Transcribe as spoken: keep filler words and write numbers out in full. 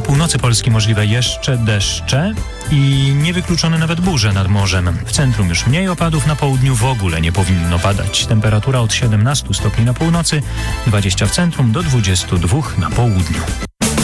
północy Polski możliwe jeszcze deszcze i niewykluczone nawet burze nad morzem. W centrum już mniej opadów, na południu w ogóle nie powinno padać. Temperatura od siedemnastu stopni na północy, dwadzieścia w centrum do dwudziestu dwóch na południu.